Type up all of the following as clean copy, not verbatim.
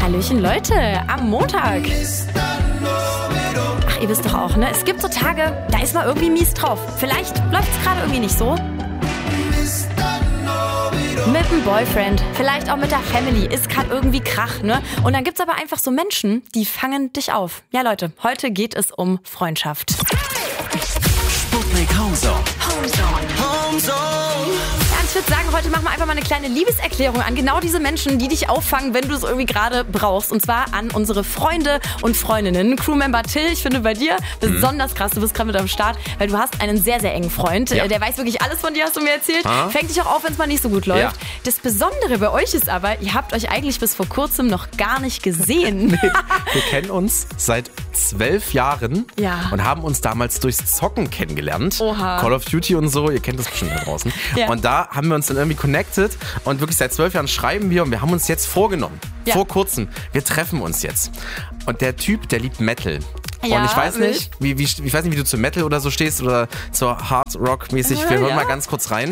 Hallöchen Leute, am Montag. Ach, ihr wisst doch auch, ne? Es gibt so Tage, da ist man irgendwie mies drauf. Vielleicht läuft es gerade irgendwie nicht so. Mit dem Boyfriend, vielleicht auch mit der Family, ist gerade irgendwie Krach, ne? Und dann gibt's aber einfach so Menschen, die fangen dich auf. Ja Leute, heute geht es um Freundschaft. Sputnik Homezone. Ja, ich würde sagen, heute machen wir einfach mal eine kleine Liebeserklärung an genau diese Menschen, die dich auffangen, wenn du es irgendwie gerade brauchst. Und zwar an unsere Freunde und Freundinnen. Crewmember Till, ich finde bei dir besonders krass, du bist gerade mit am Start, weil du hast einen sehr, sehr engen Freund. Ja. Der weiß wirklich alles von dir, hast du mir erzählt. Fängt dich auch auf, wenn es mal nicht so gut läuft. Ja. Das Besondere bei euch ist aber, ihr habt euch eigentlich bis vor kurzem noch gar nicht gesehen. Wir kennen uns seit 12 Jahren und haben uns damals durchs Zocken kennengelernt. Oha. Call of Duty und so, ihr kennt das bestimmt da draußen. Ja. Und da haben wir uns dann irgendwie connected und wirklich seit 12 Jahren schreiben wir und wir haben uns jetzt vorgenommen, vor kurzem, wir treffen uns jetzt. Und der Typ, der liebt Metal. Ja, und ich weiß nicht, ich weiß nicht, wie du zu Metal oder so stehst oder zur Hard Rock mäßig. Wir hören mal ganz kurz rein.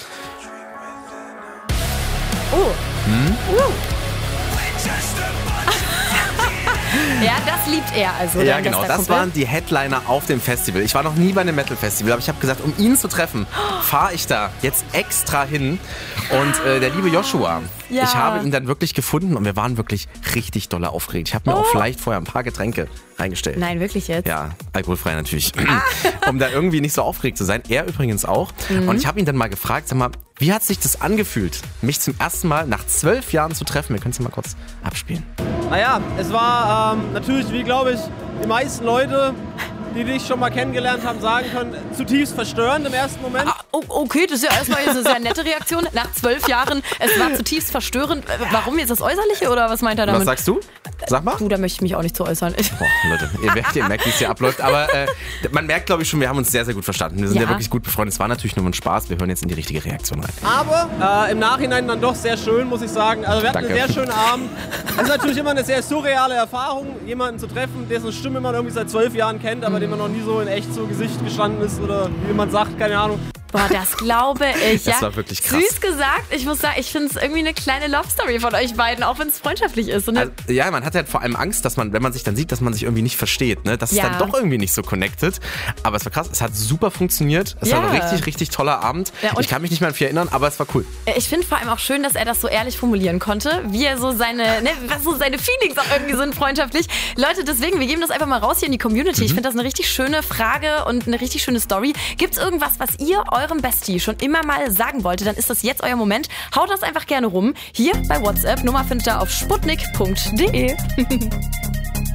Ja, das liebt er also. Ja, genau. Das waren die Headliner auf dem Festival. Ich war noch nie bei einem Metal-Festival, aber ich habe gesagt, um ihn zu treffen, fahre ich da jetzt extra hin. Und der liebe Joshua, ich habe ihn dann wirklich gefunden und wir waren wirklich richtig dolle aufgeregt. Ich habe mir auch vielleicht vorher ein paar Getränke reingestellt. Nein, wirklich jetzt? Ja, alkoholfrei natürlich. Um da irgendwie nicht so aufgeregt zu sein. Er übrigens auch. Und ich habe ihn dann mal gefragt, sag mal, wie hat sich das angefühlt, mich zum ersten Mal nach 12 Jahren zu treffen? Wir können es mal kurz abspielen. Naja, es war natürlich, wie glaube ich, die meisten Leute, die dich schon mal kennengelernt haben, sagen können, zutiefst verstörend im ersten Moment. Okay, das ist ja erstmal eine sehr nette Reaktion. Nach 12 Jahren, es war zutiefst verstörend. Warum jetzt das Äußerliche oder was meint er damit? Was sagst du? Sag mal. Du, da möchte ich mich auch nicht zu äußern. Boah, Leute, ihr merkt, wie es hier abläuft. Aber man merkt, glaube ich, schon, wir haben uns sehr, sehr gut verstanden. Wir sind ja wirklich gut befreundet. Es war natürlich nur ein Spaß. Wir hören jetzt in die richtige Reaktion rein. Aber im Nachhinein dann doch sehr schön, muss ich sagen. Also wir hatten einen sehr schönen Abend. Es ist natürlich immer eine sehr surreale Erfahrung, jemanden zu treffen, dessen Stimme man irgendwie seit 12 Jahren kennt, aber dem man noch nie so in echt zu Gesicht gestanden ist oder wie man sagt, keine Ahnung. Boah, das glaube ich. Das war wirklich krass. Süß gesagt. Ich muss sagen, ich finde es irgendwie eine kleine Love-Story von euch beiden, auch wenn es freundschaftlich ist. Also, ja, man hat halt vor allem Angst, dass man, wenn man sich dann sieht, dass man sich irgendwie nicht versteht. Ne? Das ist dann doch irgendwie nicht so connected. Aber es war krass. Es hat super funktioniert. Es war ein richtig, richtig toller Abend. Ja, ich kann mich nicht mehr an viel erinnern, aber es war cool. Ich finde vor allem auch schön, dass er das so ehrlich formulieren konnte, wie er so was so seine Feelings auch irgendwie sind freundschaftlich. Leute, deswegen, wir geben das einfach mal raus hier in die Community. Ich finde das eine richtig schöne Frage und eine richtig schöne Story. Gibt es irgendwas, was ihr eurem Bestie schon immer mal sagen wollte, dann ist das jetzt euer Moment. Haut das einfach gerne rum. Hier bei WhatsApp. Nummer findet ihr auf sputnik.de.